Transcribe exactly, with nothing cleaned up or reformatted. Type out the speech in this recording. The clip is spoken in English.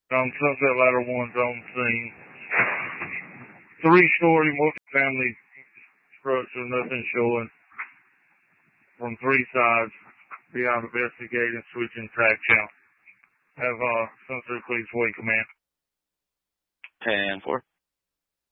Um, Sunset Ladder one's on scene. Three-story multifamily structure, nothing showing from three sides. Beyond investigating, switching track channel. Have uh, Sunset Police Wake Command. ten four.